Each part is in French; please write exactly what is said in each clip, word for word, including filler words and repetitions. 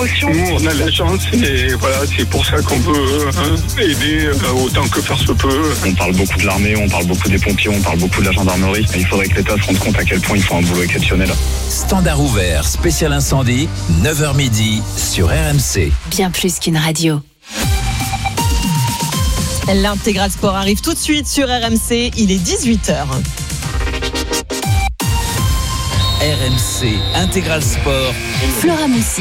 d'émotion. Nous, on a la chance et voilà, c'est pour ça qu'on peut hein, aider euh, autant que faire se peut. On parle beaucoup de l'armée, on parle beaucoup des pompiers, on parle beaucoup de la gendarmerie. Il faudrait que l'État se rende compte à quel point ils font un boulot exceptionnel. Standard ouvert, spécial incendie, neuf heures midi sur R M C. Bien plus qu'une radio. L'intégral sport arrive tout de suite sur R M C, il est dix-huit heures. R M C Intégral Sport. Flora Moussi.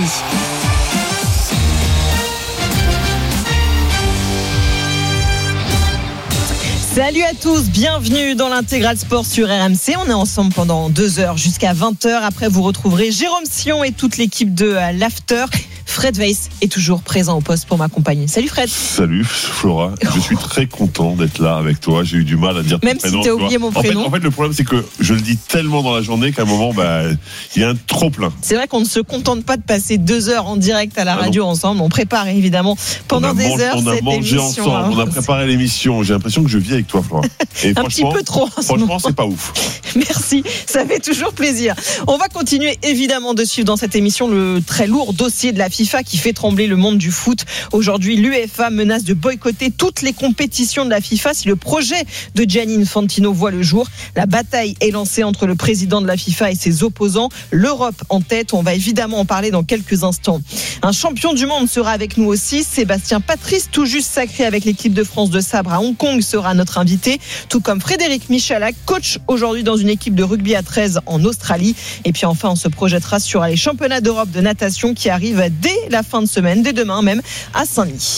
Salut à tous, bienvenue dans l'Intégral Sport sur R M C. On est ensemble pendant deux heures jusqu'à vingt heures. Après, vous retrouverez Jérôme Sion et toute l'équipe de l'After. Fred Weiss est toujours présent au poste pour m'accompagner. Salut Fred. Salut Flora, je suis très content d'être là avec toi. J'ai eu du mal à dire même ton si prénom. t'as oublié mon en prénom. Fait, en fait, le problème c'est que je le dis tellement dans la journée qu'à un moment, bah, il y a un trop plein. C'est vrai qu'on ne se contente pas de passer deux heures en direct à la radio ah ensemble. On prépare évidemment pendant des mangé, heures on a cette mangé émission. ensemble, Hein. On a préparé l'émission. J'ai l'impression que je vis avec toi, Flora. Et un petit peu trop. Franchement, c'est pas ouf. Merci, ça fait toujours plaisir. On va continuer évidemment de suivre dans cette émission le très lourd dossier de la FIFA qui fait trembler le monde du foot. Aujourd'hui, l'UEFA menace de boycotter toutes les compétitions de la FIFA si le projet de Gianni Infantino voit le jour. La bataille est lancée entre le président de la FIFA et ses opposants. L'Europe en tête. On va évidemment en parler dans quelques instants. Un champion du monde sera avec nous aussi. Sébastien Patrice, tout juste sacré avec l'équipe de France de sabre à Hong Kong, sera notre invité. Tout comme Frédéric Michalak, coach aujourd'hui dans une équipe de rugby à treize en Australie. Et puis enfin, on se projettera sur les championnats d'Europe de natation qui arrivent dès la fin de semaine, dès demain même, à Saint-Denis.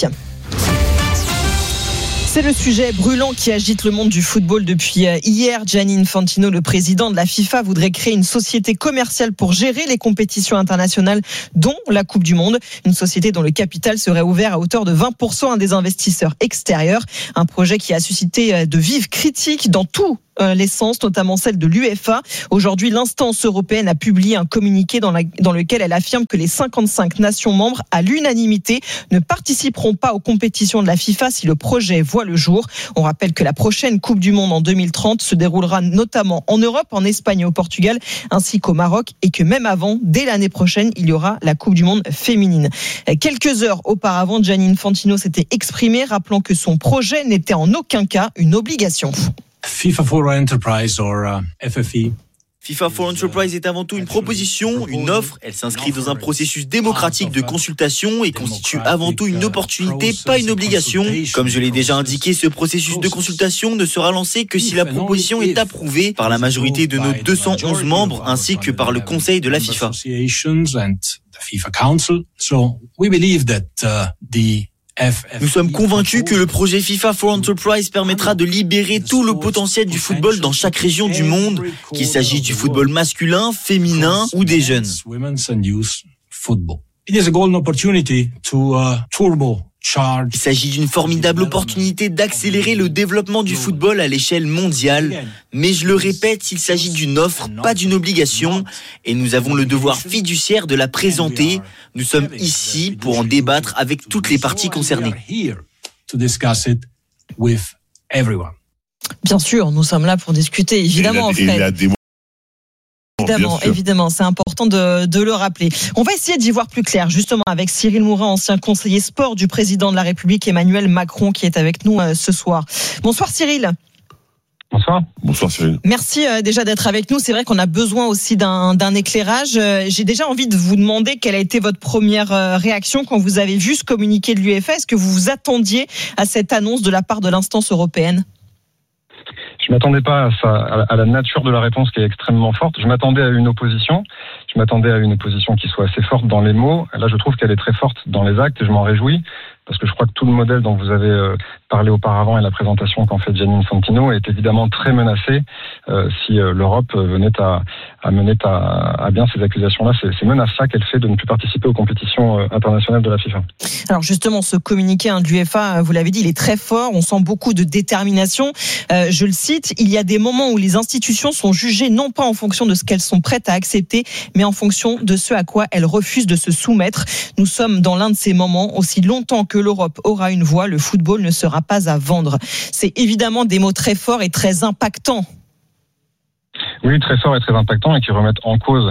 C'est le sujet brûlant qui agite le monde du football depuis hier. Gianni Infantino, le président de la FIFA, voudrait créer une société commerciale pour gérer les compétitions internationales, dont la Coupe du Monde. Une société dont le capital serait ouvert à hauteur de vingt pour cent à des investisseurs extérieurs. Un projet qui a suscité de vives critiques dans tout l'essence, notamment celle de l'UEFA. Aujourd'hui, l'instance européenne a publié un communiqué dans, la, dans lequel elle affirme que les cinquante-cinq nations membres, à l'unanimité, ne participeront pas aux compétitions de la FIFA si le projet voit le jour. On rappelle que la prochaine Coupe du Monde en deux mille trente se déroulera notamment en Europe, en Espagne et au Portugal, ainsi qu'au Maroc, et que même avant, dès l'année prochaine, il y aura la Coupe du Monde féminine. Quelques heures auparavant, Gianni Infantino s'était exprimé, rappelant que son projet n'était en aucun cas une obligation. FIFA for Enterprise or uh, F F E. FIFA for Enterprise est avant tout une proposition, une offre. Elle s'inscrit dans un processus démocratique de consultation et constitue avant tout une opportunité, pas une obligation. Comme je l'ai déjà indiqué, ce processus de consultation ne sera lancé que si la proposition est approuvée par la majorité de nos deux cent onze membres ainsi que par le Conseil de la FIFA. Nous sommes convaincus que le projet FIFA for Enterprise permettra de libérer tout le potentiel du football dans chaque région du monde, qu'il s'agisse du football masculin, féminin ou des jeunes. Il s'agit d'une formidable opportunité d'accélérer le développement du football à l'échelle mondiale. Mais je le répète, il s'agit d'une offre, pas d'une obligation. Et nous avons le devoir fiduciaire de la présenter. Nous sommes ici pour en débattre avec toutes les parties concernées. Bien sûr, nous sommes là pour discuter, évidemment, Fred. Évidemment, évidemment, c'est important de, de le rappeler. On va essayer d'y voir plus clair, justement, avec Cyril Mourin, ancien conseiller sport du président de la République, Emmanuel Macron, qui est avec nous euh, ce soir. Bonsoir Cyril. Bonsoir. Bonsoir Cyril. Merci euh, déjà d'être avec nous. C'est vrai qu'on a besoin aussi d'un, d'un éclairage. Euh, j'ai déjà envie de vous demander quelle a été votre première euh, réaction quand vous avez vu ce communiqué de l'UEFA. Est-ce que vous vous attendiez à cette annonce de la part de l'instance européenne ? Je m'attendais pas à, ça, à la nature de la réponse qui est extrêmement forte. Je m'attendais à une opposition. Je m'attendais à une opposition qui soit assez forte dans les mots. Là, je trouve qu'elle est très forte dans les actes et je m'en réjouis parce que je crois que tout le modèle dont vous avez euh, parlé auparavant et la présentation qu'en fait Gianni Infantino est évidemment très menacé euh, si euh, l'Europe venait à, à mener à, à bien ces accusations-là. C'est ces menaces-là qu'elle fait de ne plus participer aux compétitions euh, internationales de la FIFA. Alors justement, ce communiqué hein, de l'UEFA, vous l'avez dit, il est très fort. On sent beaucoup de détermination. Euh, je le cite, il y a des moments où les institutions sont jugées non pas en fonction de ce qu'elles sont prêtes à accepter, mais en fonction de ce à quoi elles refusent de se soumettre. Nous sommes dans l'un de ces moments. Aussi longtemps que l'Europe aura une voix, le football ne sera pas à vendre. C'est évidemment des mots très forts et très impactants. Oui, très forts et très impactants et qui remettent en cause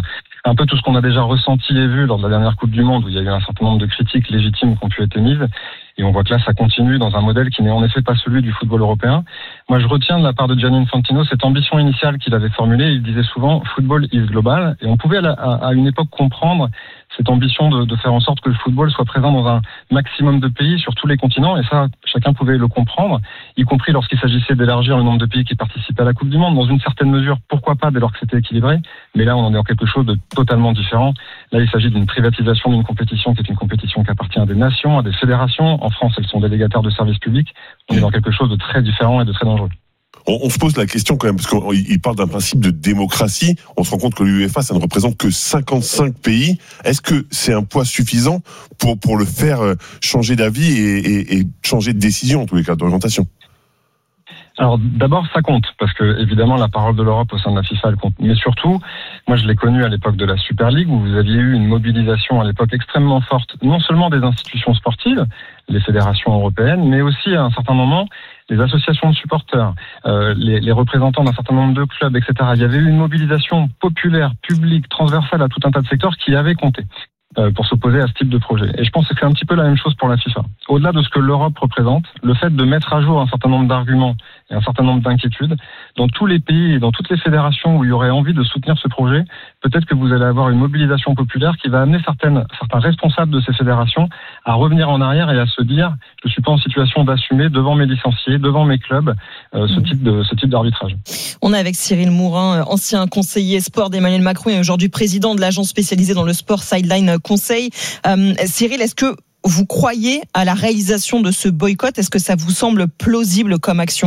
un peu tout ce qu'on a déjà ressenti et vu lors de la dernière Coupe du Monde, où il y a eu un certain nombre de critiques légitimes qui ont pu être émises. Et on voit que là, ça continue dans un modèle qui n'est en effet pas celui du football européen. Moi, je retiens de la part de Gianni Infantino cette ambition initiale qu'il avait formulée. Il disait souvent « football is global ». Et on pouvait à, à, à une époque comprendre cette ambition de, de faire en sorte que le football soit présent dans un maximum de pays sur tous les continents. Et ça, chacun pouvait le comprendre, y compris lorsqu'il s'agissait d'élargir le nombre de pays qui participaient à la Coupe du Monde. Dans une certaine mesure, pourquoi pas, dès lors que c'était équilibré. Mais là, on en est dans quelque chose de totalement différent. Là, il s'agit d'une privatisation d'une compétition qui est une compétition qui appartient à des nations, à des fédérations. En France, elles sont délégataires de services publics. On est dans quelque chose de très différent et de très dangereux. On, on se pose la question quand même, parce qu'il parle d'un principe de démocratie. On se rend compte que l'UEFA, ça ne représente que cinquante-cinq pays. Est-ce que c'est un poids suffisant pour, pour le faire changer d'avis et, et, et changer de décision, en tous les cas, d'orientation? Alors d'abord ça compte, parce que évidemment la parole de l'Europe au sein de la FIFA elle compte, mais surtout, moi je l'ai connu à l'époque de la Super League où vous aviez eu une mobilisation à l'époque extrêmement forte, non seulement des institutions sportives, les fédérations européennes, mais aussi à un certain moment les associations de supporters, euh, les, les représentants d'un certain nombre de clubs, et cetera. Il y avait eu une mobilisation populaire, publique, transversale à tout un tas de secteurs qui avait compté pour s'opposer à ce type de projet. Et je pense que c'est un petit peu la même chose pour la FIFA. Au-delà de ce que l'Europe représente, le fait de mettre à jour un certain nombre d'arguments et un certain nombre d'inquiétudes, dans tous les pays et dans toutes les fédérations où il y aurait envie de soutenir ce projet, peut-être que vous allez avoir une mobilisation populaire qui va amener certaines, certains responsables de ces fédérations à revenir en arrière et à se dire « je suis pas en situation d'assumer devant mes licenciés, devant mes clubs, euh, ce, type de, ce type d'arbitrage ». On est avec Cyril Mourin, ancien conseiller sport d'Emmanuel Macron et aujourd'hui président de l'agence spécialisée dans le sport Sideline Conseil. Euh, Cyril, est-ce que vous croyez à la réalisation de ce boycott? Est-ce que ça vous semble plausible comme action?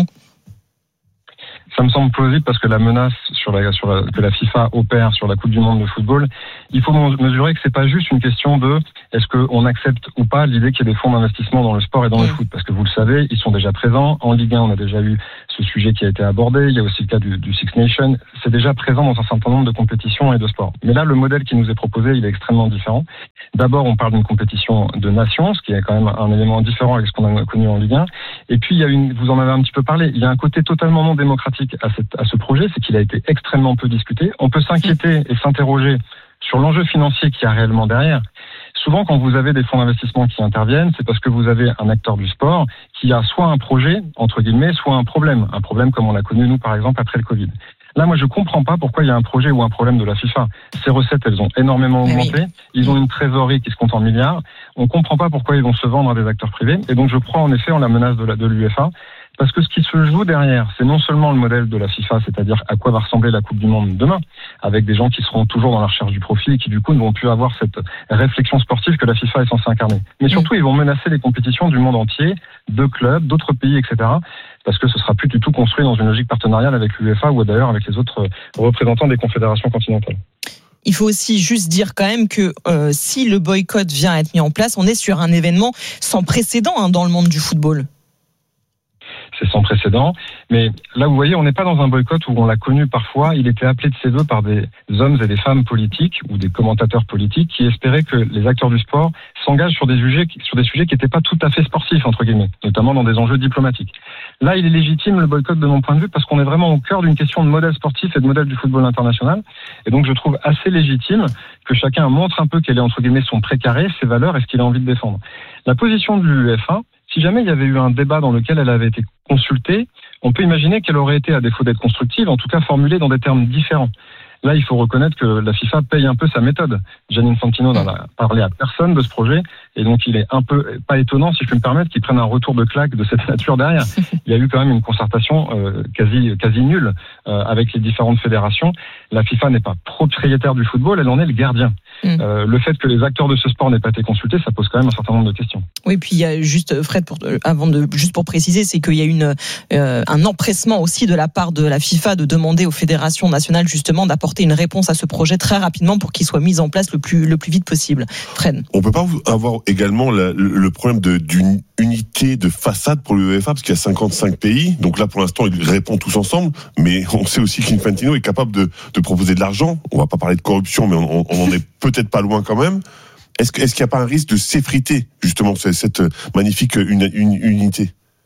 Ça me semble plausible parce que la menace sur la, sur la, que la FIFA opère sur la Coupe du Monde de football, il faut mesurer que c'est pas juste une question de est-ce qu'on accepte ou pas l'idée qu'il y ait des fonds d'investissement dans le sport et dans le foot, parce que vous le savez, ils sont déjà présents. En Ligue un, on a déjà eu ce sujet qui a été abordé. Il y a aussi le cas du, du Six Nations. C'est déjà présent dans un certain nombre de compétitions et de sports. Mais là, le modèle qui nous est proposé, il est extrêmement différent. D'abord, on parle d'une compétition de nations, ce qui est quand même un élément différent avec ce qu'on a connu en Ligue un. Et puis, il y a une, vous en avez un petit peu parlé, il y a un côté totalement non démocratique à, cette, à ce projet, c'est qu'il a été extrêmement peu discuté. On peut s'inquiéter et s'interroger sur l'enjeu financier qu'il y a réellement derrière. Souvent, quand vous avez des fonds d'investissement qui interviennent, c'est parce que vous avez un acteur du sport qui a soit un projet, entre guillemets, soit un problème. Un problème comme on l'a connu, nous, par exemple, après le Covid. Là, moi, je comprends pas pourquoi il y a un projet ou un problème de la FIFA. Ces recettes, elles ont énormément augmenté. Oui. Ils ont une trésorerie qui se compte en milliards. On comprend pas pourquoi ils vont se vendre à des acteurs privés. Et donc, je crois en effet en la menace de, la, de l'UEFA. Parce que ce qui se joue derrière, c'est non seulement le modèle de la FIFA, c'est-à-dire à quoi va ressembler la Coupe du Monde demain, avec des gens qui seront toujours dans la recherche du profit et qui du coup ne vont plus avoir cette réflexion sportive que la FIFA est censée incarner. Mais surtout, ils vont menacer les compétitions du monde entier, de clubs, d'autres pays, et cetera. Parce que ce sera plus du tout construit dans une logique partenariale avec l'UEFA ou d'ailleurs avec les autres représentants des confédérations continentales. Il faut aussi juste dire quand même que euh, si le boycott vient à être mis en place, on est sur un événement sans précédent hein, dans le monde du football. C'est sans précédent. Mais là, vous voyez, on n'est pas dans un boycott où on l'a connu parfois. Il était appelé de ses vœux par des hommes et des femmes politiques ou des commentateurs politiques qui espéraient que les acteurs du sport s'engagent sur des sujets, sur des sujets qui n'étaient pas tout à fait sportifs, entre guillemets, notamment dans des enjeux diplomatiques. Là, il est légitime, le boycott, de mon point de vue, parce qu'on est vraiment au cœur d'une question de modèle sportif et de modèle du football international. Et donc, je trouve assez légitime que chacun montre un peu quel est, entre guillemets, son précaré, ses valeurs et ce qu'il a envie de défendre. La position de l'UEFA, si jamais il y avait eu un débat dans lequel elle avait été consultée, on peut imaginer qu'elle aurait été, à défaut d'être constructive, en tout cas formulée dans des termes différents. Là, il faut reconnaître que la FIFA paye un peu sa méthode. Gianni Infantino n'en a parlé à personne de ce projet, et donc il est un peu, pas étonnant, si je peux me permettre, qu'il prenne un retour de claque de cette nature derrière. Il y a eu quand même une concertation euh, quasi, quasi nulle euh, avec les différentes fédérations. La FIFA n'est pas propriétaire du football, elle en est le gardien. Mmh. Euh, le fait que les acteurs de ce sport n'aient pas été consultés, ça pose quand même un certain nombre de questions. Oui, puis il y a juste, Fred, pour, avant de, juste pour préciser, c'est qu'il y a une, euh, un empressement aussi de la part de la FIFA de demander aux fédérations nationales justement d'apporter une réponse à ce projet très rapidement pour qu'il soit mis en place le plus, le plus vite possible. Fred. On peut pas avoir également le, le problème de, d'une unité de façade pour l'UEFA parce qu'il y a cinquante-cinq pays. Donc là, pour l'instant, ils répondent tous ensemble. Mais on sait aussi qu'Infantino est capable de, de proposer de l'argent. On va pas parler de corruption, mais on, on en est peut-être pas loin quand même. Est-ce, que, est-ce qu'il n'y a pas un risque de s'effriter, justement, cette magnifique une, une, unité ?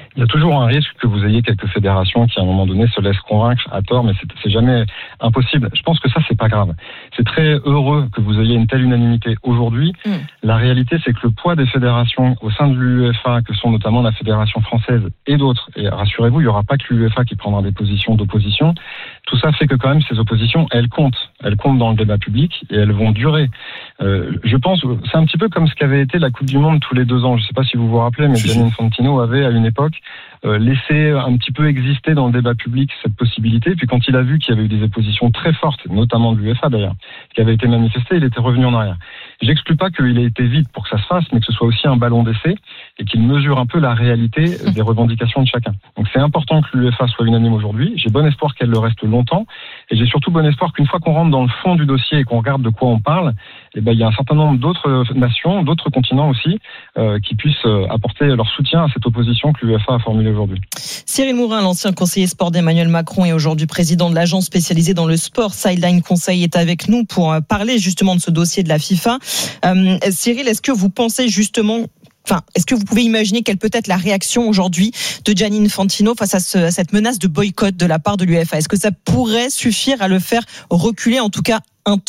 Il y a toujours un risque que vous ayez quelques fédérations qui, à un moment donné, se laissent convaincre à tort, mais c'est, c'est jamais impossible. Je pense que ça, c'est pas grave. C'est très heureux que vous ayez une telle unanimité aujourd'hui. Mmh. La réalité, c'est que le poids des fédérations au sein de l'UEFA, que sont notamment la Fédération française et d'autres, et rassurez-vous, il n'y aura pas que l'UEFA qui prendra des positions d'opposition. Tout ça fait que quand même, ces oppositions, elles comptent. Elles comptent dans le débat public et elles vont durer. Euh, je pense, c'est un petit peu comme ce qu'avait été la Coupe du Monde tous les deux ans. Je ne sais pas si vous vous rappelez, mais Gianni Infantino avait, à une époque, Euh, laisser un petit peu exister dans le débat public cette possibilité. Puis quand il a vu qu'il y avait eu des oppositions très fortes, notamment de l'UEFA d'ailleurs, qui avaient été manifestées, il était revenu en arrière. J'exclus pas qu'il ait été vite pour que ça se fasse, mais que ce soit aussi un ballon d'essai et qu'il mesure un peu la réalité des revendications de chacun. Donc c'est important que l'UEFA soit unanime aujourd'hui. J'ai bon espoir qu'elle le reste longtemps et j'ai surtout bon espoir qu'une fois qu'on rentre dans le fond du dossier et qu'on regarde de quoi on parle, eh ben, il y a un certain nombre d'autres nations, d'autres continents aussi, euh, qui puissent apporter leur soutien à cette opposition que l'UEFA a formulée aujourd'hui. Cyril Mourin, l'ancien conseiller sport d'Emmanuel Macron et aujourd'hui président de l'agence spécialisée dans le sport, Sideline Conseil, est avec nous pour parler justement de ce dossier de la FIFA. Euh, Cyril, est-ce que vous pensez justement, enfin, est-ce que vous pouvez imaginer quelle peut être la réaction aujourd'hui de Gianni Infantino face à, ce, à cette menace de boycott de la part de l'UEFA ? Est-ce que ça pourrait suffire à le faire reculer en tout cas un temps ?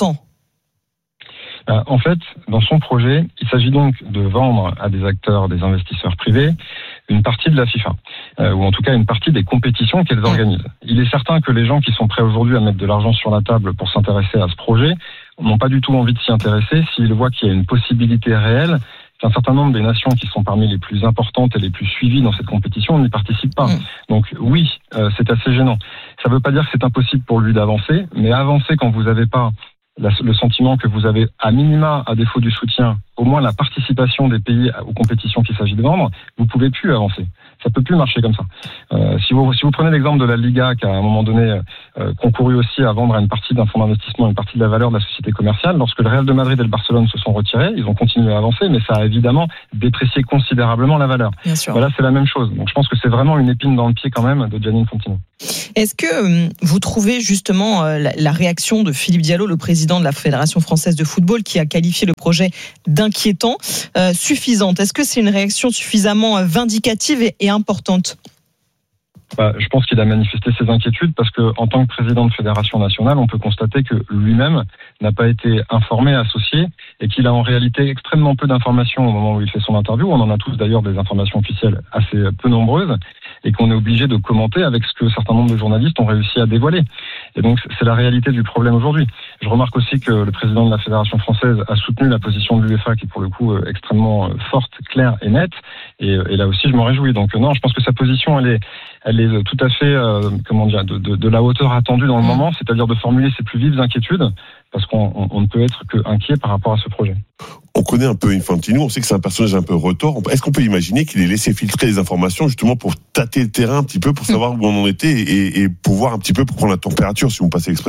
En fait, dans son projet, il s'agit donc de vendre à des acteurs, des investisseurs privés, une partie de la FIFA, euh, ou en tout cas une partie des compétitions qu'elles organisent. Il est certain que les gens qui sont prêts aujourd'hui à mettre de l'argent sur la table pour s'intéresser à ce projet n'ont pas du tout envie de s'y intéresser s'ils voient qu'il y a une possibilité réelle qu'un certain nombre des nations qui sont parmi les plus importantes et les plus suivies dans cette compétition n'y participent pas. Mmh. Donc oui, euh, c'est assez gênant. Ça ne veut pas dire que c'est impossible pour lui d'avancer, mais avancer quand vous n'avez pas La, le sentiment que vous avez, à minima, à défaut du soutien, au moins la participation des pays aux compétitions qu'il s'agit de vendre, vous ne pouvez plus avancer. Ça ne peut plus marcher comme ça. Euh, si, vous, si vous prenez l'exemple de la Liga, qui a à un moment donné euh, concouru aussi à vendre à une partie d'un fonds d'investissement, une partie de la valeur de la société commerciale, lorsque le Real de Madrid et le Barcelone se sont retirés, ils ont continué à avancer, mais ça a évidemment déprécié considérablement la valeur. Bien sûr. Voilà, c'est la même chose. Donc je pense que c'est vraiment une épine dans le pied quand même de Gianni Infantino. Est-ce que euh, vous trouvez justement euh, la, la réaction de Philippe Diallo, le président de la Fédération française de football, qui a qualifié le projet d'inquiétant, euh, suffisante ? Est-ce que c'est une réaction suffisamment euh, vindicative et, et importante ? Bah, je pense qu'il a manifesté ses inquiétudes parce que, en tant que président de fédération nationale, on peut constater que lui-même n'a pas été informé, associé, et qu'il a en réalité extrêmement peu d'informations au moment où il fait son interview. On en a tous d'ailleurs des informations officielles assez peu nombreuses, et qu'on est obligé de commenter avec ce que un certain nombre de journalistes ont réussi à dévoiler. Et donc, c'est la réalité du problème aujourd'hui. Je remarque aussi que le président de la Fédération française a soutenu la position de l'UEFA, qui est pour le coup extrêmement forte, claire et nette. Et, et là aussi, je m'en réjouis. Donc non, je pense que sa position, elle est, elle est tout à fait, euh, comment dire, de, de, de la hauteur attendue dans le moment, c'est-à-dire de formuler ses plus vives inquiétudes, parce qu'on on, on ne peut être qu'inquiet par rapport à ce projet. On connaît un peu Infantino, on sait que c'est un personnage un peu retors. Est-ce qu'on peut imaginer qu'il ait laissé filtrer des informations justement pour tâter le terrain un petit peu, pour savoir où on en était et, et pouvoir un petit peu pour prendre la température, si vous me passez l'expression ?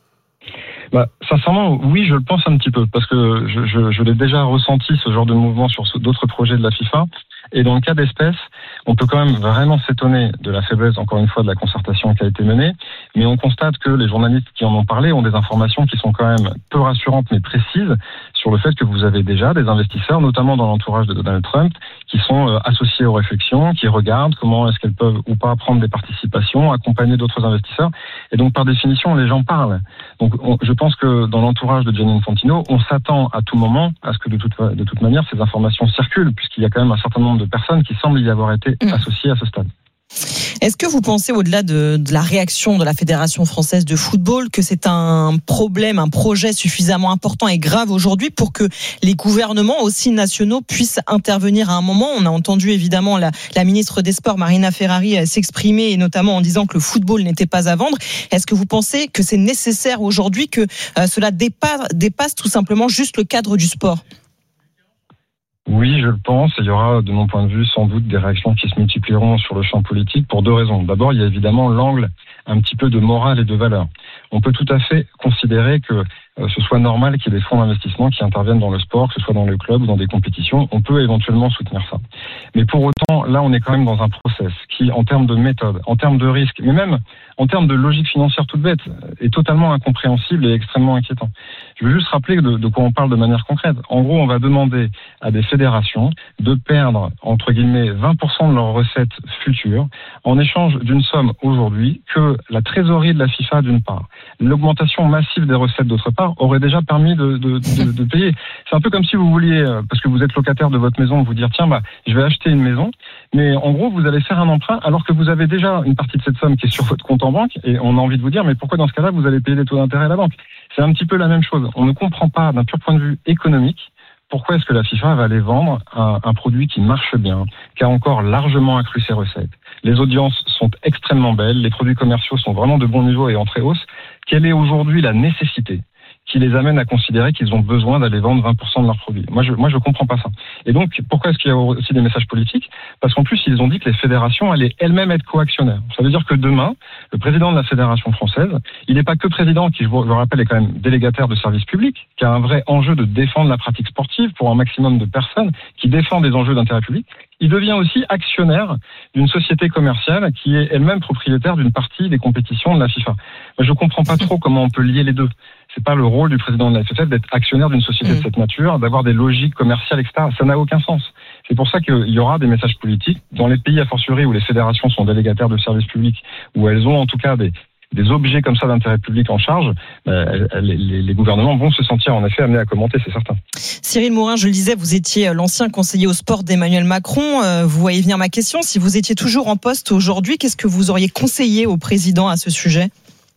Bah, sincèrement, oui, je le pense un petit peu, parce que je, je, je l'ai déjà ressenti, ce genre de mouvement sur ce, d'autres projets de la FIFA. Et dans le cas d'espèce, on peut quand même vraiment s'étonner de la faiblesse, encore une fois, de la concertation qui a été menée. Mais on constate que les journalistes qui en ont parlé ont des informations qui sont quand même peu rassurantes, mais précises, sur le fait que vous avez déjà des investisseurs, notamment dans l'entourage de Donald Trump, qui sont euh, associés aux réflexions, qui regardent comment est-ce qu'elles peuvent ou pas prendre des participations, accompagner d'autres investisseurs. Et donc, par définition, les gens parlent. Donc, on, je pense que dans l'entourage de Gianni Infantino, on s'attend à tout moment à ce que de toute, de toute manière, ces informations circulent, puisqu'il y a quand même un certain nombre de personnes qui semblent y avoir été associées à ce stade. Est-ce que vous pensez, au-delà de, de la réaction de la Fédération française de football, que c'est un problème, un projet suffisamment important et grave aujourd'hui pour que les gouvernements aussi nationaux puissent intervenir à un moment ? On a entendu évidemment la, la ministre des Sports, Marina Ferrari, s'exprimer, et notamment en disant que le football n'était pas à vendre. Est-ce que vous pensez que c'est nécessaire aujourd'hui que euh, cela dépasse, dépasse tout simplement juste le cadre du sport ? Oui, je le pense. Il y aura, de mon point de vue, sans doute des réactions qui se multiplieront sur le champ politique pour deux raisons. D'abord, il y a évidemment l'angle un petit peu de morale et de valeur. On peut tout à fait considérer que euh, ce soit normal qu'il y ait des fonds d'investissement qui interviennent dans le sport, que ce soit dans le club ou dans des compétitions. On peut éventuellement soutenir ça. Mais pour autant, là, on est quand même dans un process qui, en termes de méthode, en termes de risque, mais même en termes de logique financière toute bête, est totalement incompréhensible et extrêmement inquiétant. Je veux juste rappeler de, de quoi on parle de manière concrète. En gros, on va demander à des fédérations de perdre, entre guillemets, vingt pour cent de leurs recettes futures en échange d'une somme aujourd'hui que la trésorerie de la FIFA, d'une part, l'augmentation massive des recettes, d'autre part, aurait déjà permis de, de, de, de payer. C'est un peu comme si vous vouliez, parce que vous êtes locataire de votre maison, vous dire, tiens, bah, je vais acheter une maison, mais en gros, vous allez faire un emprunt alors que vous avez déjà une partie de cette somme qui est sur votre compte en banque, et on a envie de vous dire, mais pourquoi dans ce cas-là, vous allez payer des taux d'intérêt à la banque? C'est un petit peu la même chose. On ne comprend pas, d'un pur point de vue économique, pourquoi est-ce que la FIFA va aller vendre un, un produit qui marche bien, qui a encore largement accru ses recettes. Les audiences sont extrêmement belles, les produits commerciaux sont vraiment de bon niveau et en très hausse. Quelle est aujourd'hui la nécessité qui les amène à considérer qu'ils ont besoin d'aller vendre vingt pour cent de leurs produits? Moi, je moi, je comprends pas ça. Et donc, pourquoi est-ce qu'il y a aussi des messages politiques? Parce qu'en plus, ils ont dit que les fédérations allaient elles-mêmes être coactionnaires. Ça veut dire que demain, le président de la fédération française, il n'est pas que président, qui, je vous le rappelle, est quand même délégataire de service public, qui a un vrai enjeu de défendre la pratique sportive pour un maximum de personnes, qui défend des enjeux d'intérêt public. Il devient aussi actionnaire d'une société commerciale qui est elle-même propriétaire d'une partie des compétitions de la FIFA. Moi, je comprends pas trop comment on peut lier les deux. C'est pas le rôle du président de la F F F d'être actionnaire d'une société mmh. de cette nature, d'avoir des logiques commerciales, et cetera. Ça n'a aucun sens. C'est pour ça qu'il y aura des messages politiques. Dans les pays, a fortiori, où les fédérations sont délégataires de services publics, où elles ont en tout cas des, des objets comme ça d'intérêt public en charge, euh, les, les, les gouvernements vont se sentir en effet amenés à commenter, c'est certain. Cyril Maurin, je le disais, vous étiez l'ancien conseiller au sport d'Emmanuel Macron. Euh, vous voyez venir ma question. Si vous étiez toujours en poste aujourd'hui, qu'est-ce que vous auriez conseillé au président à ce sujet ?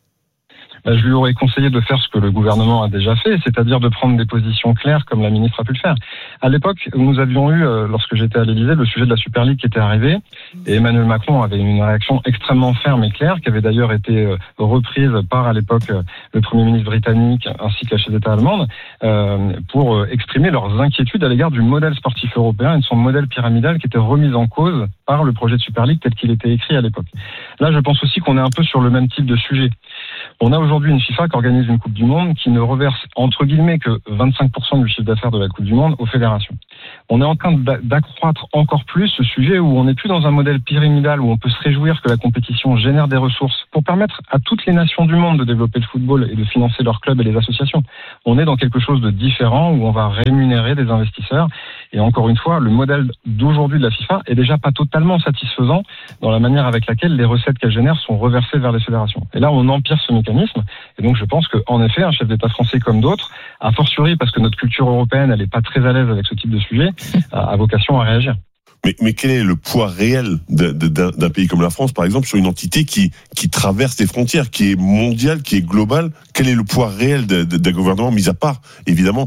Ben, je lui aurais conseillé de faire ce que le gouvernement a déjà fait, c'est-à-dire de prendre des positions claires comme la ministre a pu le faire. À l'époque, nous avions eu, euh, lorsque j'étais à l'Élysée, le sujet de la Super League qui était arrivé, et Emmanuel Macron avait une réaction extrêmement ferme et claire, qui avait d'ailleurs été euh, reprise par, à l'époque, euh, le Premier ministre britannique ainsi que la chef d'État allemande, euh, pour euh, exprimer leurs inquiétudes à l'égard du modèle sportif européen et de son modèle pyramidal qui était remis en cause par le projet de Super League tel qu'il était écrit à l'époque. Là, je pense aussi qu'on est un peu sur le même type de sujet. On a aujourd'hui une FIFA qui organise une Coupe du Monde qui ne reverse, entre guillemets, que vingt-cinq pour cent du chiffre d'affaires de la Coupe du Monde aux fédérations. On est en train d'accroître encore plus ce sujet où on n'est plus dans un modèle pyramidal où on peut se réjouir que la compétition génère des ressources pour permettre à toutes les nations du monde de développer le football et de financer leurs clubs et les associations. On est dans quelque chose de différent où on va rémunérer des investisseurs. Et encore une fois, le modèle d'aujourd'hui de la FIFA est déjà pas totalement satisfaisant dans la manière avec laquelle les recettes qu'elle génère sont reversées vers les fédérations. Et là, on empire ce mécanisme. Et donc, je pense qu'en effet, un chef d'État français comme d'autres, a fortiori parce que notre culture européenne, elle n'est pas très à l'aise avec ce type de sujet, a vocation à réagir. Mais, mais quel est le poids réel de, de, d'un, d'un pays comme la France, par exemple, sur une entité qui, qui traverse les frontières, qui est mondiale, qui est globale? Quel est le poids réel de, de, d'un gouvernement, mis à part, évidemment,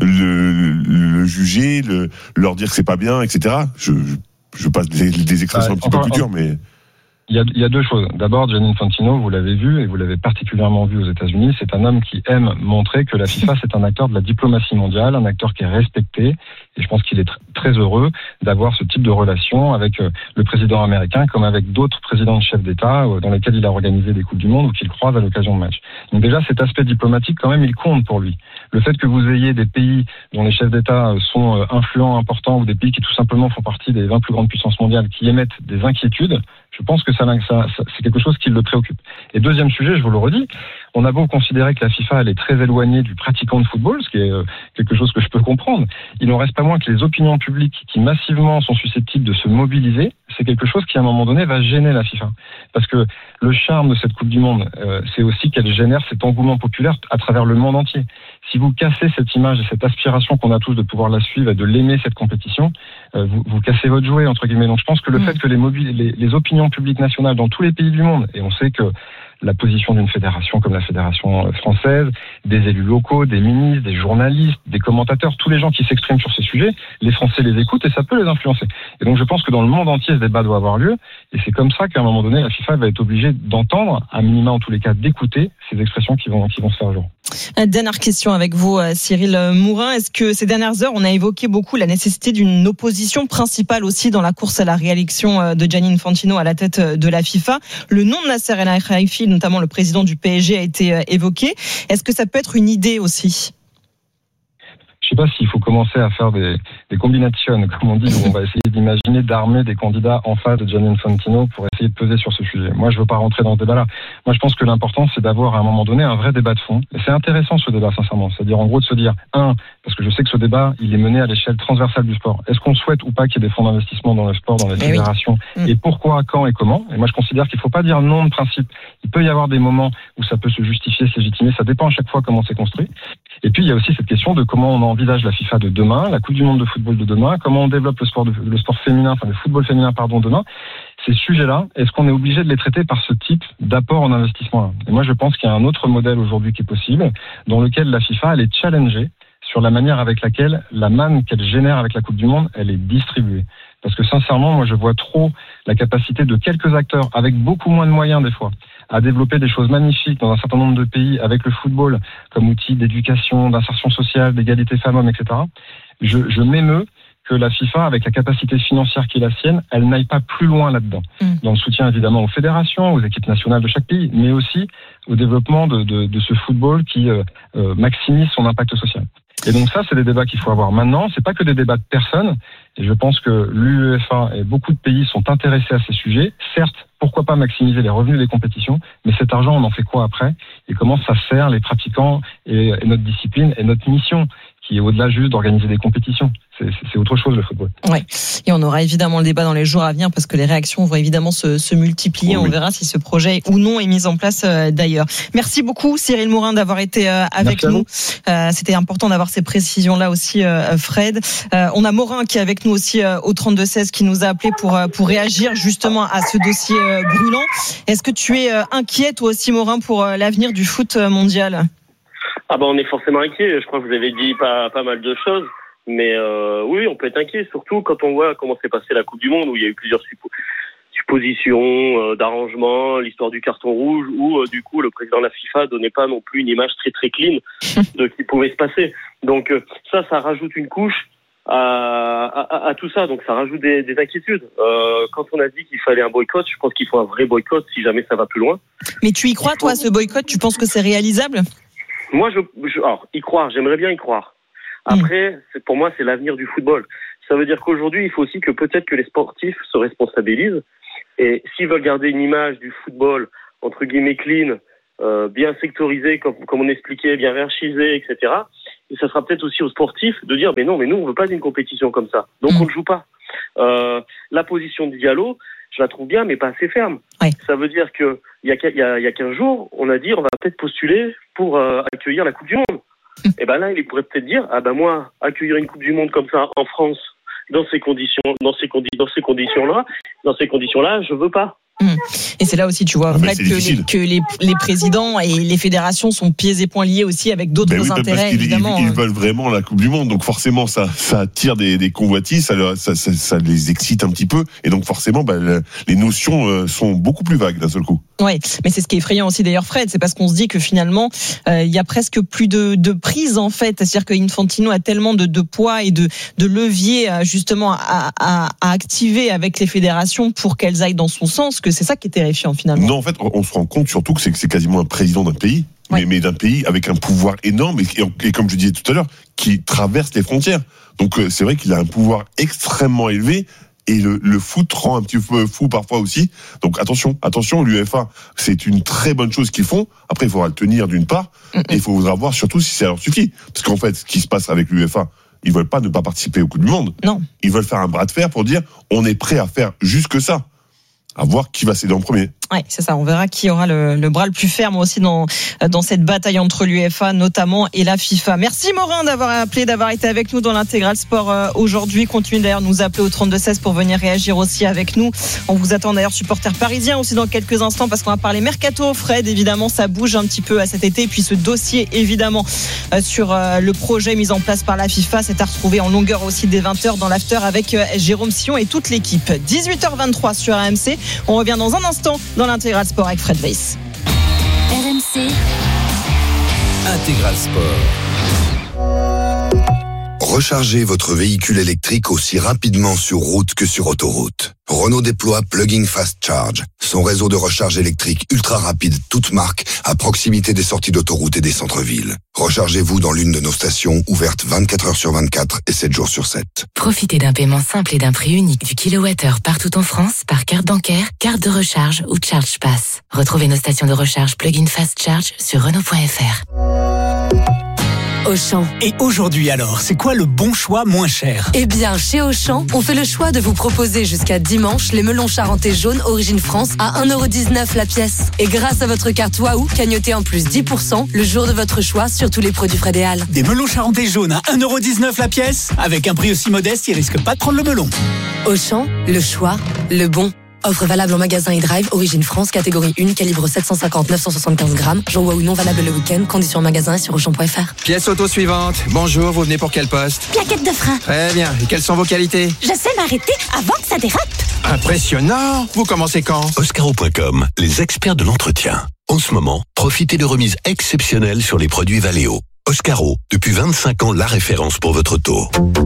le, le juger, le, leur dire que c'est pas bien, et cetera. Je, je, je passe des, des expressions euh, un petit encore, peu plus dures, mais... Il y, a, il y a deux choses. D'abord, Gianni Infantino, vous l'avez vu, et vous l'avez particulièrement vu aux États-Unis, c'est un homme qui aime montrer que la FIFA, c'est un acteur de la diplomatie mondiale, un acteur qui est respecté, et je pense qu'il est tr- très heureux d'avoir ce type de relation avec euh, le président américain, comme avec d'autres présidents de chefs d'État, euh, dans lesquels il a organisé des Coupes du Monde, ou qu'il croise à l'occasion de matchs. Donc déjà, cet aspect diplomatique, quand même, il compte pour lui. Le fait que vous ayez des pays dont les chefs d'État sont euh, influents, importants, ou des pays qui tout simplement font partie des vingt plus grandes puissances mondiales, qui émettent des inquiétudes, je pense que ça, ça, ça, c'est quelque chose qui le préoccupe. Et deuxième sujet, je vous le redis, on a beau considérer que la FIFA elle est très éloignée du pratiquant de football, ce qui est euh, quelque chose que je peux comprendre, il n'en reste pas moins que les opinions publiques qui massivement sont susceptibles de se mobiliser, c'est quelque chose qui à un moment donné va gêner la FIFA. Parce que le charme de cette Coupe du Monde, euh, c'est aussi qu'elle génère cet engouement populaire à travers le monde entier. Si vous cassez cette image et cette aspiration qu'on a tous de pouvoir la suivre et de l'aimer cette compétition, euh, vous, vous cassez votre jouet, entre guillemets. Donc je pense que le mmh. fait que les, mobiles, les, les opinions publiques nationales dans tous les pays du monde, et on sait que la position d'une fédération comme la fédération française, des élus locaux, des ministres, des journalistes, des commentateurs, tous les gens qui s'expriment sur ces sujets, les Français les écoutent et ça peut les influencer. Et donc je pense que dans le monde entier, ce débat doit avoir lieu. Et c'est comme ça qu'à un moment donné, la FIFA va être obligée d'entendre, à minima en tous les cas, d'écouter ces expressions qui vont, qui vont se faire jour. Dernière question avec vous, Cyril Mourin. Est-ce que ces dernières heures, on a évoqué beaucoup la nécessité d'une opposition principale aussi dans la course à la réélection de Gianni Infantino à la tête de la FIFA? Le nom de Nasser El Khelaifi, notamment le président du P S G, a été évoqué. Est-ce que ça peut être une idée aussi? Je ne sais pas s'il faut commencer à faire des, des combinations, comme on dit, où on va essayer d'imaginer d'armer des candidats en face de Gianni Infantino pour essayer de peser sur ce sujet. Moi, je ne veux pas rentrer dans ce débat-là. Moi, je pense que l'important, c'est d'avoir à un moment donné un vrai débat de fond. Et c'est intéressant ce débat, sincèrement. C'est-à-dire, en gros, de se dire, un, parce que je sais que ce débat, il est mené à l'échelle transversale du sport. Est-ce qu'on souhaite ou pas qu'il y ait des fonds d'investissement dans le sport, dans les et fédérations oui. Et pourquoi, quand et comment? Et moi, je considère qu'il ne faut pas dire non de principe. Il peut y avoir des moments où ça peut se justifier, se légitimer. Ça dépend à chaque fois comment c'est construit. Et puis, il y a aussi cette question de comment on envisage la FIFA de demain, la Coupe du Monde de football de demain, comment on développe le sport, de, le sport féminin, enfin le football féminin, pardon, demain. Ces sujets-là, est-ce qu'on est obligé de les traiter par ce type d'apport en investissement-là? Et moi, je pense qu'il y a un autre modèle aujourd'hui qui est possible, dans lequel la FIFA, elle est challengée sur la manière avec laquelle la manne qu'elle génère avec la Coupe du Monde, elle est distribuée. Parce que sincèrement, moi, je vois trop la capacité de quelques acteurs, avec beaucoup moins de moyens des fois, à développer des choses magnifiques dans un certain nombre de pays avec le football comme outil d'éducation, d'insertion sociale, d'égalité femmes-hommes, et cetera. Je, je m'émeus que la FIFA, avec la capacité financière qui est la sienne, elle n'aille pas plus loin là-dedans. Mmh. Dans le soutien évidemment aux fédérations, aux équipes nationales de chaque pays, mais aussi au développement de, de, de ce football qui euh, euh, maximise son impact social. Et donc ça, c'est des débats qu'il faut avoir maintenant. C'est pas que des débats de personnes. Et je pense que l'UEFA et beaucoup de pays sont intéressés à ces sujets. Certes, pourquoi pas maximiser les revenus des compétitions, mais cet argent, on en fait quoi après? Et comment ça sert les pratiquants et, et notre discipline et notre mission, qui est au-delà juste d'organiser des compétitions. C'est, c'est autre chose, le football. Ouais. Et on aura évidemment le débat dans les jours à venir parce que les réactions vont évidemment se, se multiplier. Oh oui. On verra si ce projet ou non est mis en place euh, d'ailleurs. Merci beaucoup, Cyril Mourin, d'avoir été euh, avec Merci nous. Euh, c'était important d'avoir ces précisions-là aussi, euh, Fred. Euh, on a Morin qui est avec nous aussi euh, au trente-deux seize qui nous a appelé pour, euh, pour réagir justement à ce dossier euh, brûlant. Est-ce que tu es euh, inquiet, toi aussi, Morin, pour euh, l'avenir du foot mondial? Ah ben on est forcément inquiet. Je crois que vous avez dit pas, pas mal de choses. Mais euh, oui, on peut être inquiet, surtout quand on voit comment s'est passée la Coupe du Monde, où il y a eu plusieurs suppo- suppositions euh, d'arrangement, l'histoire du carton rouge, où euh, du coup le président de la FIFA donnait pas non plus une image très très clean de ce qui pouvait se passer. Donc euh, ça, ça rajoute une couche à, à, à tout ça, donc ça rajoute des, des inquiétudes. Euh, quand on a dit qu'il fallait un boycott, je pense qu'il faut un vrai boycott si jamais ça va plus loin. Mais tu y crois, toi, ce boycott? Tu penses que c'est réalisable? Moi, je, je alors, y croire, j'aimerais bien y croire. Après, c'est, pour moi, c'est l'avenir du football. Ça veut dire qu'aujourd'hui, il faut aussi que peut-être que les sportifs se responsabilisent. Et s'ils veulent garder une image du football, entre guillemets, clean, euh, bien sectorisé, comme, comme on expliquait, bien hiérarchisé, et cetera. Et ça sera peut-être aussi aux sportifs de dire, mais non, mais nous, on veut pas d'une compétition comme ça. Donc, mmh. on ne joue pas. Euh, la position de Diallo, je la trouve bien, mais pas assez ferme. Ouais. Ça veut dire que il y a, il y a, il y a quinze jours, on a dit, on va peut-être postuler pour euh, accueillir la Coupe du Monde. Et ben là, il pourrait peut-être dire, ah ben moi, accueillir une Coupe du Monde comme ça en France, dans ces conditions, dans ces condi- dans ces conditions-là, dans ces conditions-là, je veux pas. Et c'est là aussi, tu vois, ah Fred, que, les, que les, les présidents et les fédérations sont pieds et poings liés aussi avec d'autres ben oui, intérêts, parce évidemment. Ils, ils veulent vraiment la Coupe du Monde, donc forcément, ça, ça attire des, des convoitises, ça, ça, ça, ça les excite un petit peu, et donc forcément, ben, les notions sont beaucoup plus vagues d'un seul coup. Oui, mais c'est ce qui est effrayant aussi d'ailleurs, Fred, c'est parce qu'on se dit que finalement, euh, il y a presque plus de, de prise en fait, c'est-à-dire que Infantino a tellement de, de poids et de, de levier justement à, à, à activer avec les fédérations pour qu'elles aillent dans son sens, que c'est ça qui est terrifiant finalement. Non, en fait, on se rend compte surtout que c'est, que c'est quasiment un président d'un pays, ouais. mais, mais d'un pays avec un pouvoir énorme et, et, et comme je disais tout à l'heure, qui traverse les frontières. Donc euh, c'est vrai qu'il a un pouvoir extrêmement élevé. Et le, le foot rend un petit peu fou parfois aussi. Donc attention, attention, l'UEFA, c'est une très bonne chose qu'ils font. Après, il faudra le tenir d'une part. Mm-hmm. Et il faudra voir surtout si ça leur suffit. Parce qu'en fait, ce qui se passe avec l'UEFA, ils veulent pas ne pas participer au Coupe du Monde. Non. Ils veulent faire un bras de fer pour dire, on est prêt à faire juste que ça. À voir qui va céder en premier. Ouais, c'est ça. On verra qui aura le, le bras le plus ferme aussi dans, dans cette bataille entre l'UEFA notamment et la FIFA. Merci Morin d'avoir appelé, d'avoir été avec nous dans l'Intégral Sport euh, aujourd'hui. Continuez d'ailleurs de nous appeler au trente-deux seize pour venir réagir aussi avec nous. On vous attend d'ailleurs supporters parisiens aussi dans quelques instants parce qu'on va parler mercato. Fred, évidemment, ça bouge un petit peu à cet été. Et puis ce dossier, évidemment, euh, sur euh, le projet mis en place par la FIFA, c'est à retrouver en longueur aussi dès vingt heures dans l'after avec euh, Jérôme Sillon et toute l'équipe. dix-huit heures vingt-trois sur R M C. On revient dans un instant dans l'Intégral Sport avec Fred Weiss. R M C Intégral Sport. Rechargez votre véhicule électrique aussi rapidement sur route que sur autoroute. Renault déploie Plug-in Fast Charge, son réseau de recharge électrique ultra rapide, toute marque, à proximité des sorties d'autoroute et des centres-villes. Rechargez-vous dans l'une de nos stations ouvertes vingt-quatre heures sur vingt-quatre et sept jours sur sept. Profitez d'un paiement simple et d'un prix unique du kilowattheure partout en France par carte bancaire, carte de recharge ou ChargePass. Retrouvez nos stations de recharge Plug-in Fast Charge sur Renault point F R. Auchan. Et aujourd'hui alors, c'est quoi le bon choix moins cher ? Eh bien, chez Auchan, on fait le choix de vous proposer jusqu'à dimanche les melons charentais jaunes Origine France à un euro dix-neuf la pièce. Et grâce à votre carte Waouh, cagnotez en plus dix pour cent le jour de votre choix sur tous les produits Fred et Al. Des melons charentais jaunes à un euro dix-neuf la pièce ? Avec un prix aussi modeste, ils risquent pas de prendre le melon. Auchan, le choix, le bon. Offre valable en magasin et drive, Origine France, catégorie un, calibre sept cent cinquante neuf cent soixante-quinze grammes. Jour Waouh non valable le week-end. Conditions en magasin et sur auchan point F R. Pièce auto suivante. Bonjour, vous venez pour quel poste ? Plaquette de frein. Très bien. Et quelles sont vos qualités ? Je sais m'arrêter avant que ça dérape. Impressionnant. Vous commencez quand ? Oscaro point com, les experts de l'entretien. En ce moment, profitez de remises exceptionnelles sur les produits Valeo. Oscaro, depuis vingt-cinq ans, la référence pour votre auto.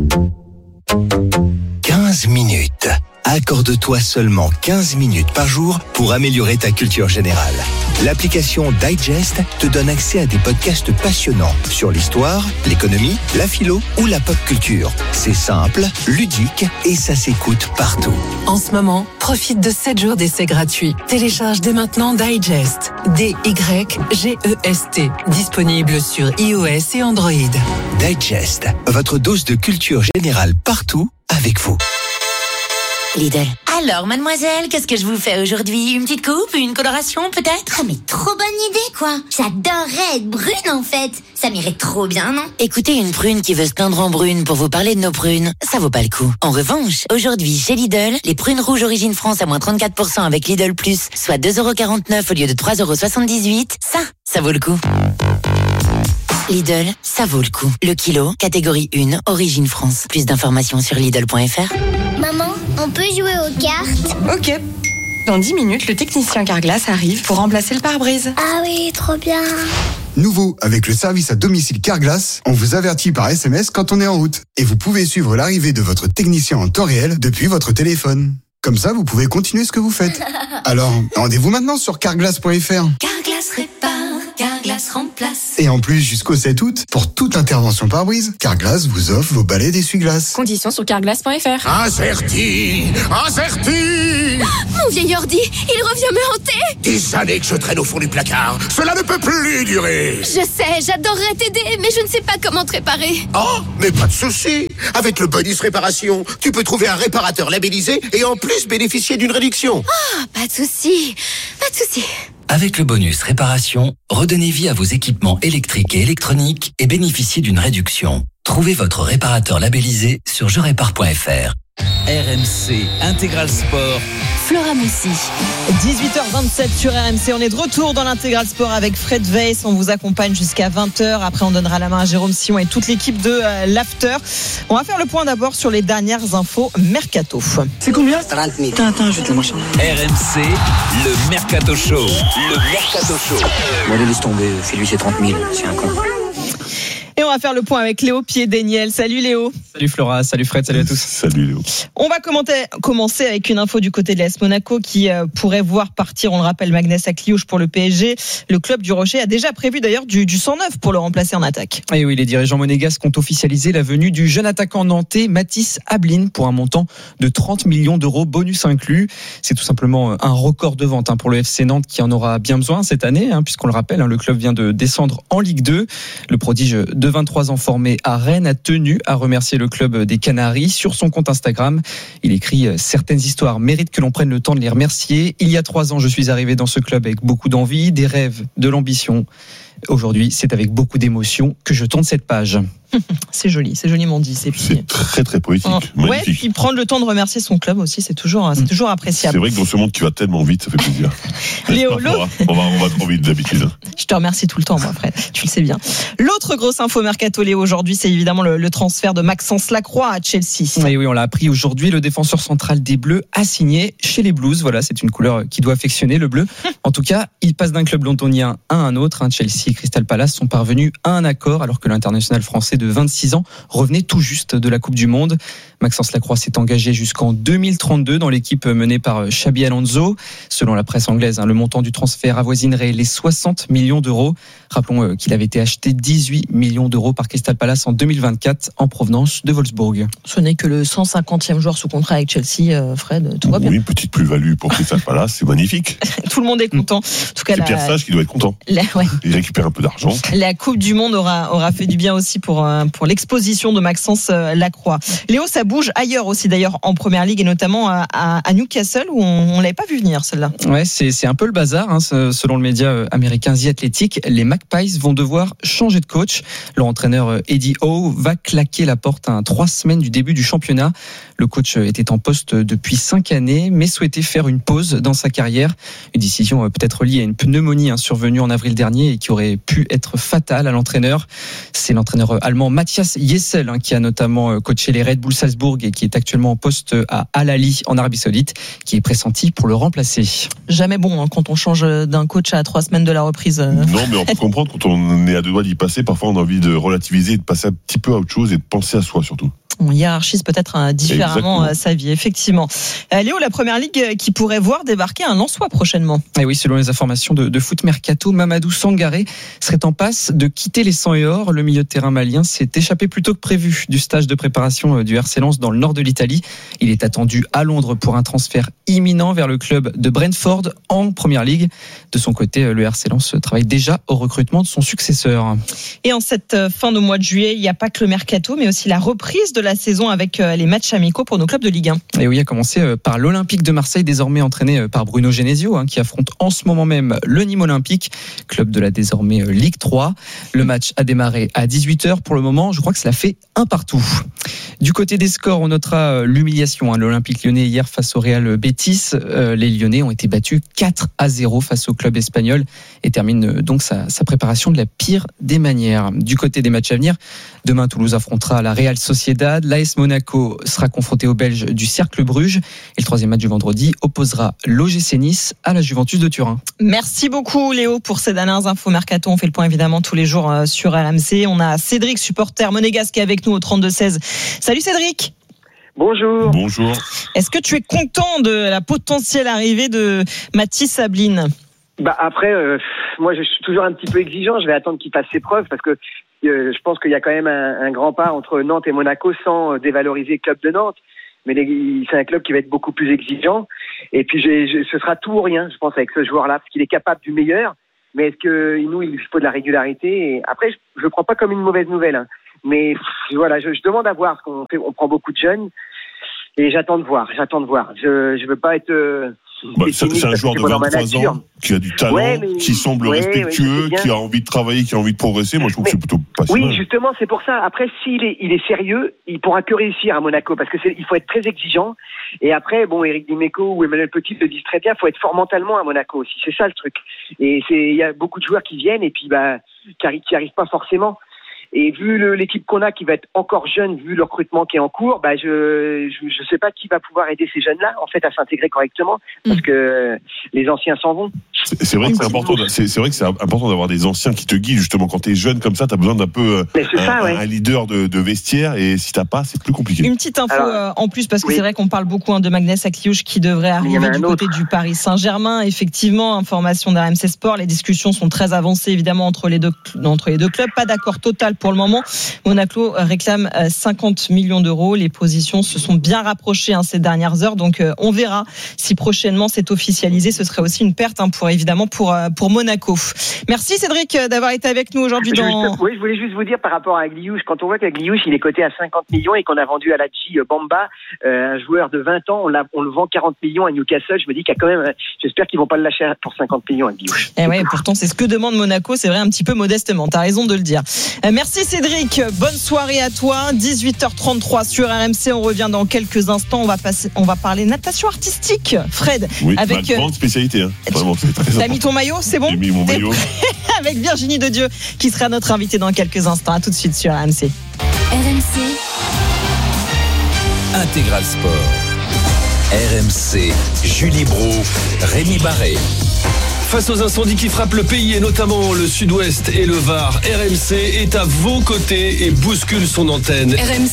quinze minutes. Accorde-toi seulement quinze minutes par jour pour améliorer ta culture générale. L'application Digest te donne accès à des podcasts passionnants sur l'histoire, l'économie, la philo ou la pop culture. C'est simple, ludique et ça s'écoute partout. En ce moment, profite de sept jours d'essai gratuit. Télécharge dès maintenant Digest. D Y G E S T. Disponible sur iOS et Android. Digest, votre dose de culture générale partout avec vous. Lidl. Alors, mademoiselle, qu'est-ce que je vous fais aujourd'hui ? Une petite coupe ? Une coloration, peut-être ? Ah, mais trop bonne idée, quoi. J'adorerais être brune, en fait. Ça m'irait trop bien, non ? Écoutez, une prune qui veut se peindre en brune pour vous parler de nos prunes, ça vaut pas le coup. En revanche, aujourd'hui, chez Lidl, les prunes rouges Origine France à moins trente-quatre pour cent avec Lidl Plus, soit deux euros quarante-neuf au lieu de trois euros soixante-dix-huit, ça, ça vaut le coup. Lidl, ça vaut le coup. Le kilo, catégorie un, Origine France. Plus d'informations sur Lidl point F R. Maman, on peut jouer aux cartes ? Ok. Dans dix minutes, le technicien Carglass arrive pour remplacer le pare-brise. Ah oui, trop bien. Nouveau, avec le service à domicile Carglass, on vous avertit par S M S quand on est en route. Et vous pouvez suivre l'arrivée de votre technicien en temps réel depuis votre téléphone. Comme ça, vous pouvez continuer ce que vous faites. Alors, rendez-vous maintenant sur carglass point F R. Carglass répare, Carglass remplace. Et en plus, jusqu'au sept août, pour toute intervention pare-brise, Carglass vous offre vos balais d'essuie-glace. Conditions sur carglass point F R. Acerti, Acerti. Mon vieil ordi, il revient me hanter. Des années que je traîne au fond du placard. Cela ne peut plus durer. Je sais, j'adorerais t'aider, mais je ne sais pas comment te réparer. Oh, mais pas de souci. Avec le bonus réparation, tu peux trouver un réparateur labellisé et en plus bénéficier d'une réduction. Ah, oh, pas de souci, pas de souci. Avec le bonus réparation, redonnez vie à vos équipements électriques et électroniques et bénéficiez d'une réduction. Trouvez votre réparateur labellisé sur je répare point F R. R M C Intégral Sport. Flora Moussi. dix-huit heures vingt-sept sur R M C. On est de retour dans l'Intégral Sport avec Fred Weiss. On vous accompagne jusqu'à vingt heures. Après, on donnera la main à Jérôme Sillon et toute l'équipe de euh, l'After. On va faire le point d'abord sur les dernières infos Mercato. C'est combien ? trente mille. Attends, attends, je vais te le marcher. R M C, le Mercato Show. Le Mercato Show. Bon, allez, laisse tomber. Fais-lui ses trente mille. C'est un con. Et on va faire le point avec Léo Pied-Daniel. Salut Léo. Salut Flora, salut Fred, salut à tous. Salut Léo. On va commenter, commencer avec une info du côté de l'A S Monaco qui euh, pourrait voir partir, on le rappelle, Magnès Akliouche pour le P S G. Le club du Rocher a déjà prévu d'ailleurs du, du cent neuf pour le remplacer en attaque. Et oui, les dirigeants monégasques ont officialisé la venue du jeune attaquant nantais Mathis Ablin pour un montant de trente millions d'euros, bonus inclus. C'est tout simplement un record de vente hein, pour le F C Nantes qui en aura bien besoin cette année, hein, puisqu'on le rappelle, hein, le club vient de descendre en Ligue deux. Le prodige de vingt vingt-trois ans formé à Rennes, a tenu à remercier le club des Canaries. Sur son compte Instagram, il écrit « Certaines histoires méritent que l'on prenne le temps de les remercier. Il y a trois ans, je suis arrivé dans ce club avec beaucoup d'envie, des rêves, de l'ambition. Aujourd'hui, c'est avec beaucoup d'émotion que je tourne cette page. » C'est joli, c'est joliment dit. C'est, c'est très très poétique, oh, magnifique. Ouais, puis prendre le temps de remercier son club aussi, c'est toujours, c'est toujours appréciable. C'est vrai que dans ce monde qui va tellement vite, ça fait plaisir. Léo, on va, on va trop vite d'habitude. Je te remercie tout le temps, moi, Fred. Tu le sais bien. L'autre grosse info mercato, Léo, aujourd'hui, c'est évidemment le, le transfert de Maxence Lacroix à Chelsea. Oui, oui, on l'a appris aujourd'hui. Le défenseur central des Bleus a signé chez les Blues. Voilà, c'est une couleur qui doit affectionner le bleu. En tout cas, il passe d'un club londonien à un autre. Chelsea et Crystal Palace sont parvenus à un accord alors que l'international français de vingt-six ans revenait tout juste de la Coupe du Monde. Maxence Lacroix s'est engagé jusqu'en deux mille trente-deux dans l'équipe menée par Xabi Alonso. Selon la presse anglaise, le montant du transfert avoisinerait les soixante millions d'euros. Rappelons qu'il avait été acheté dix-huit millions d'euros par Crystal Palace en deux mille vingt-quatre en provenance de Wolfsburg. Ce n'est que le cent cinquantième joueur sous contrat avec Chelsea, Fred, tout va bien. Oui, une petite plus-value pour Crystal Palace, c'est magnifique. Tout le monde est content. En tout cas, c'est la... Pierre Sage qui doit être content. La... Ouais. Il récupère un peu d'argent. La Coupe du Monde aura, aura fait du bien aussi pour, pour l'exposition de Maxence Lacroix. Léo, ça bouge ailleurs aussi d'ailleurs en Première Ligue et notamment à, à Newcastle où on ne l'avait pas vu venir celle-là. Ouais, c'est, c'est un peu le bazar hein, selon le média américain The Athletic. Les Magpies vont devoir changer de coach. Leur entraîneur Eddie Howe va claquer la porte à trois semaines du début du championnat. Le coach était en poste depuis cinq années mais souhaitait faire une pause dans sa carrière. Une décision peut-être liée à une pneumonie hein, survenue en avril dernier et qui aurait pu être fatale à l'entraîneur. C'est l'entraîneur allemand Matthias Jessel hein, qui a notamment coaché les Red Bull Salzbourg et qui est actuellement en poste à Al Ahly en Arabie Saoudite, qui est pressenti pour le remplacer. Jamais bon hein, quand on change d'un coach à trois semaines de la reprise. Non, mais on peut comprendre quand on est à deux doigts d'y passer. Parfois, on a envie de relativiser, de passer un petit peu à autre chose et de penser à soi surtout. On hiérarchise peut-être hein, différemment Exactement. sa vie, effectivement. Euh, Léo, la Première Ligue qui pourrait voir débarquer un Lensois prochainement. Et oui, selon les informations de, de Foot Mercato, Mamadou Sangaré serait en passe de quitter les cent et or. Le milieu de terrain malien s'est échappé plus tôt que prévu du stage de préparation du R C Lens dans le nord de l'Italie. Il est attendu à Londres pour un transfert imminent vers le club de Brentford en Première Ligue. De son côté, le R C Lens travaille déjà au recrutement de son successeur. Et en cette fin de mois de juillet, il n'y a pas que le Mercato, mais aussi la reprise de la saison avec les matchs amicaux pour nos clubs de Ligue un. Et oui, à commencer par l'Olympique de Marseille, désormais entraîné par Bruno Genesio, hein, qui affronte en ce moment même le Nîmes Olympique, club de la désormais Ligue trois. Le match a démarré à dix-huit heures. Pour le moment, je crois que cela fait un partout. Du côté des scores, on notera l'humiliation. Hein, L'Olympique lyonnais hier face au Real Betis. Euh, les Lyonnais ont été battus quatre à zéro face au club espagnol et terminent donc sa, sa préparation de la pire des manières. Du côté des matchs à venir, demain Toulouse affrontera la Real Sociedad. L'A S Monaco sera confronté aux Belges du Cercle Bruges. Et le troisième match du vendredi opposera l'O G C Nice à la Juventus de Turin. Merci beaucoup Léo pour ces dernières infos mercato. On fait le point évidemment tous les jours sur R M C. On a Cédric, supporter monégasque, qui est avec nous au trente-deux seize. Salut Cédric. Bonjour. Bonjour. Est-ce que tu es content de la potentielle arrivée de Mathis Ablin ? Bah après, euh, moi je suis toujours un petit peu exigeant. Je vais attendre qu'il fasse ses preuves parce que euh, je pense qu'il y a quand même un, un grand pas entre Nantes et Monaco sans dévaloriser le club de Nantes. Mais les, c'est un club qui va être beaucoup plus exigeant. Et puis j'ai, j'ai, ce sera tout ou rien, je pense, avec ce joueur-là, parce qu'il est capable du meilleur. Mais est-ce que nous, il lui faut de la régularité ? Et après, je ne le prends pas comme une mauvaise nouvelle. Hein. Mais pff, voilà, je, je demande à voir, parce qu'on fait, on prend beaucoup de jeunes. Et j'attends de voir, j'attends de voir. Je ne veux pas être... Euh, Bah, c'est, c'est un joueur de vingt-trois ans qui a du talent, ouais, mais, qui semble ouais, respectueux, ouais, qui a envie de travailler, qui a envie de progresser. Moi, je trouve mais, que c'est plutôt pas si Oui, mal. Justement, c'est pour ça. Après, s'il est, il est sérieux, il pourra que réussir à Monaco parce que c'est, il faut être très exigeant. Et après, bon, Eric Dimeco ou Emmanuel Petit le disent très bien, il faut être fort mentalement à Monaco aussi. C'est ça le truc. Et c'est, il y a beaucoup de joueurs qui viennent et puis bah, qui arrivent, qui arrivent pas forcément. Et vu le, l'équipe qu'on a qui va être encore jeune, vu le recrutement qui est en cours, bah je je, je sais pas qui va pouvoir aider ces jeunes-là en fait à s'intégrer correctement parce que les anciens s'en vont. C'est, c'est vrai que c'est important. C'est, c'est vrai que c'est important d'avoir des anciens qui te guident justement quand t'es jeune comme ça. T'as besoin d'un peu un, ça, ouais. un leader de, de vestiaire et si t'as pas, c'est plus compliqué. Une petite info Alors, euh, en plus parce que oui. c'est vrai qu'on parle beaucoup hein, de Magnès Akliouche qui devrait arriver du côté du Paris Saint-Germain. Effectivement, information d'R M C Sport, les discussions sont très avancées évidemment entre les deux entre les deux clubs. Pas d'accord total pour le moment. Monaco réclame cinquante millions d'euros. Les positions se sont bien rapprochées hein, ces dernières heures. Donc, euh, on verra si prochainement c'est officialisé. Ce serait aussi une perte hein, pour évidemment pour, pour Monaco. Merci Cédric d'avoir été avec nous aujourd'hui. Je, dans... juste, oui, je voulais juste vous dire par rapport à Gliouche, quand on voit qu'Gliouche il est coté à cinquante millions et qu'on a vendu à la G Bamba, euh, un joueur de vingt ans, on, l'a, on le vend quarante millions à Newcastle, je me dis qu'il y a quand même, j'espère qu'ils vont pas le lâcher pour cinquante millions à Gliouche. Et ouais, pourtant c'est ce que demande Monaco, c'est vrai un petit peu modestement, t'as raison de le dire. Euh, merci Cédric, bonne soirée à toi, dix-huit heures trente-trois sur R M C, on revient dans quelques instants, on va passer, on va parler natation artistique, Fred. Oui, avec ma grande spécialité, hein. Vraiment, c'est très T'as sympa. mis ton maillot, c'est bon? J'ai mis mon maillot. Avec Virginie Dedieu qui sera notre invitée dans quelques instants. À tout de suite sur R M C. R M C. Intégral Sport. R M C, Julie Bro, Rémi Barré. Face aux incendies qui frappent le pays et notamment le sud-ouest et le Var, R M C est à vos côtés et bouscule son antenne. R M C.